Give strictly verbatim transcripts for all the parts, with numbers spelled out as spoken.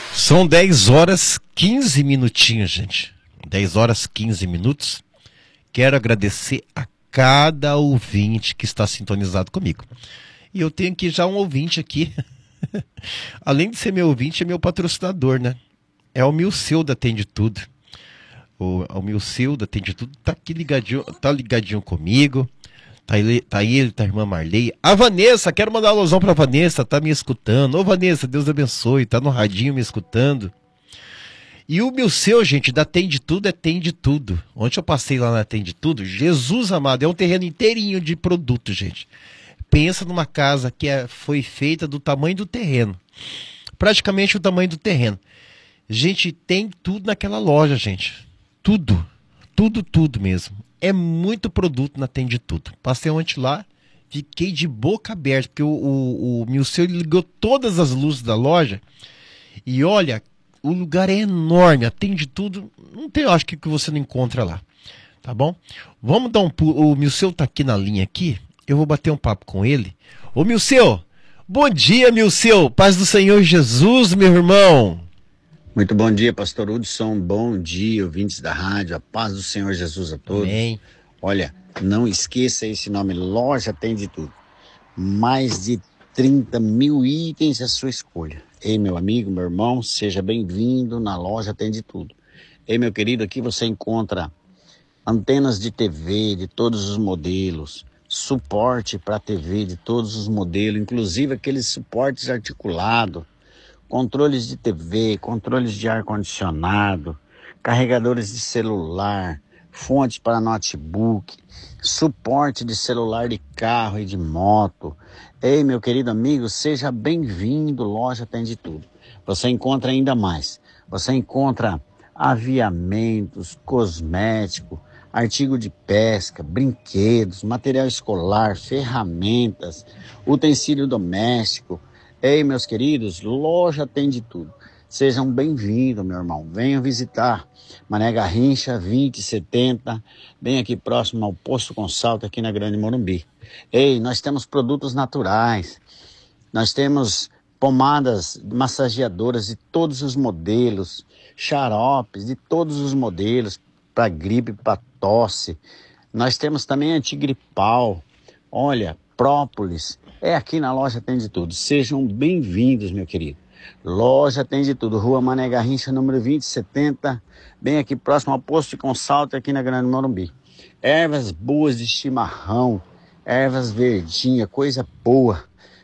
São dez horas quinze minutinhos, gente. dez horas quinze minutos. Quero agradecer a cada ouvinte que está sintonizado comigo. E eu tenho aqui já um ouvinte aqui. Além de ser meu ouvinte, é meu patrocinador, né? É o Milceu da Tem de Tudo. O, o Milceu da Tem de Tudo tá aqui ligadinho, tá ligadinho comigo. Tá ele, tá ele, tá a irmã Marley. A Vanessa, quero mandar um alusão pra Vanessa, tá me escutando. Ô Vanessa, Deus abençoe, tá no radinho me escutando. E o Milceu, gente, da Tem de Tudo é Tem de Tudo. Ontem eu passei lá na Tem de Tudo. Jesus amado, é um terreno inteirinho de produto, gente. Pensa numa casa que é, foi feita do tamanho do terreno. Praticamente o tamanho do terreno. Gente, tem tudo naquela loja, gente. Tudo. Tudo, tudo mesmo. É muito produto na Tem de Tudo. Passei ontem lá, fiquei de boca aberta, porque o, o, o Milceu ligou todas as luzes da loja. E olha, o lugar é enorme. A Tem de Tudo, não tem, eu acho que, que você não encontra lá. Tá bom? Vamos dar um pulo. O Milceu tá aqui na linha aqui. Eu vou bater um papo com ele. Ô Milceu, bom dia, Milceu. Paz do Senhor Jesus, meu irmão. Muito bom dia, pastor Hudson, bom dia, ouvintes da rádio, a paz do Senhor Jesus a todos. Amém. Olha, não esqueça esse nome, Loja Tem de Tudo. Mais de trinta mil itens à sua escolha. Ei, meu amigo, meu irmão, seja bem-vindo na Loja Tem de Tudo. Ei, meu querido, aqui você encontra antenas de T V de todos os modelos, suporte para T V de todos os modelos, inclusive aqueles suportes articulados, controles de T V, controles de ar-condicionado, carregadores de celular, fontes para notebook, suporte de celular de carro e de moto. Ei, meu querido amigo, seja bem-vindo, Loja Tem de Tudo. Você encontra ainda mais. Você encontra aviamentos, cosmético, artigo de pesca, brinquedos, material escolar, ferramentas, utensílio doméstico. Ei, meus queridos, Loja Tem de Tudo. Sejam bem-vindos, meu irmão. Venham visitar Mané Garrincha vinte setenta, bem aqui próximo ao Posto Consalto, aqui na Grande Morumbi. Ei, nós temos produtos naturais. Nós temos pomadas massageadoras de todos os modelos, xaropes de todos os modelos, para gripe, para tosse. Nós temos também antigripal. Olha, própolis. É aqui na Loja Tem de Tudo. Sejam bem-vindos, meu querido. Loja Tem de Tudo. Rua Mané Garrincha, número vinte setenta. Bem aqui próximo ao Posto de Consalto, aqui na Grande Morumbi. Ervas boas de chimarrão. Ervas verdinhas, coisa boa.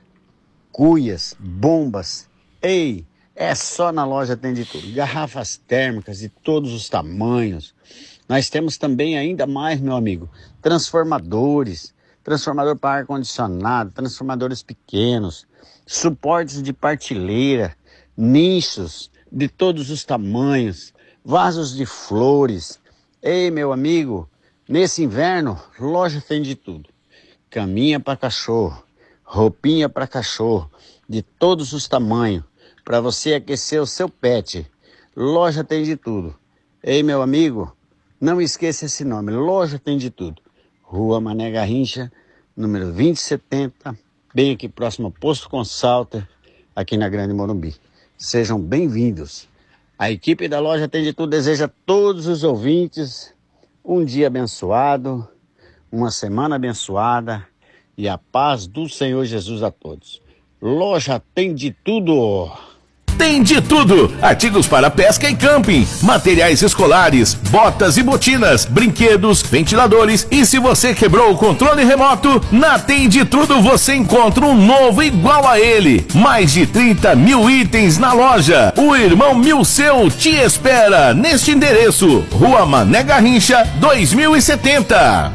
Cuias, bombas. Ei, é só na Loja Tem de Tudo. Garrafas térmicas de todos os tamanhos. Nós temos também ainda mais, meu amigo, transformadores. Transformador para ar-condicionado, transformadores pequenos, suportes de partilheira, nichos de todos os tamanhos, vasos de flores. Ei, meu amigo, nesse inverno, Loja Tem de Tudo. Caminha para cachorro, roupinha para cachorro, de todos os tamanhos, para você aquecer o seu pet. Loja Tem de Tudo. Ei, meu amigo, não esqueça esse nome, Loja Tem de Tudo. Rua Mané Garrincha, número vinte setenta, bem aqui próximo ao Posto Consalto, aqui na Grande Morumbi. Sejam bem-vindos. A equipe da Loja Tem de Tudo deseja a todos os ouvintes um dia abençoado, uma semana abençoada e a paz do Senhor Jesus a todos. Loja Tem de Tudo. Tem de tudo, artigos para pesca e camping, materiais escolares, botas e botinas, brinquedos, ventiladores e se você quebrou o controle remoto, na Tem de Tudo você encontra um novo igual a ele. Mais de trinta mil itens na loja. O irmão Milceu te espera neste endereço, Rua Mané Garrincha dois mil e setenta.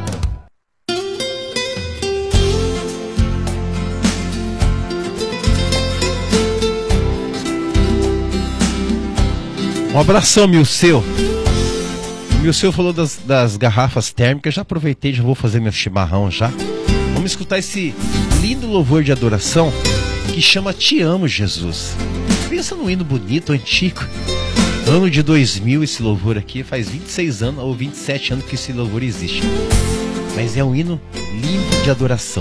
Um abração, Milceu. O Milceu falou das, das garrafas térmicas. Já aproveitei, já vou fazer meu chimarrão já. Vamos escutar esse lindo louvor de adoração que chama Te Amo, Jesus. Pensa num hino bonito, antigo. Ano de dois mil esse louvor aqui. Faz vinte e seis anos ou vinte e sete anos que esse louvor existe. Mas é um hino lindo de adoração.